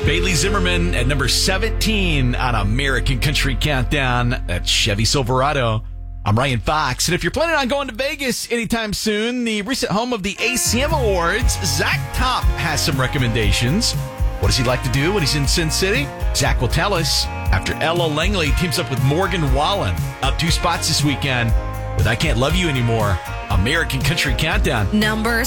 Bailey Zimmerman at number 17 on American Country Countdown. That's Chevy Silverado. I'm Ryan Fox, and if you're planning on going to Vegas anytime soon, the recent home of the ACM Awards, Zach Top has some recommendations. What does he like to do when he's in Sin City? Zach will tell us after Ella Langley teams up with Morgan Wallen. Up 2 spots this weekend with I Can't Love You Anymore. American Country Countdown. Number